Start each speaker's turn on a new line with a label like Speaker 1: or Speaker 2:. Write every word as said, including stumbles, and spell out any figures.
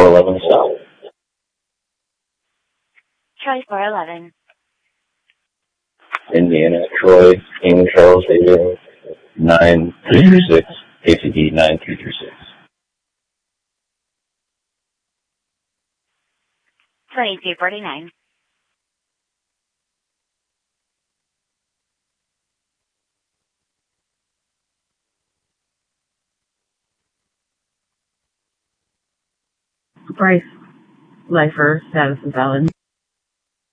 Speaker 1: four eleven South.
Speaker 2: Troy four eleven.
Speaker 1: Indiana, Troy, King Charles, David, nine three three six, A C D nine three three six.
Speaker 2: twenty-two forty-nine.
Speaker 3: Bryce, lifer, status invalid.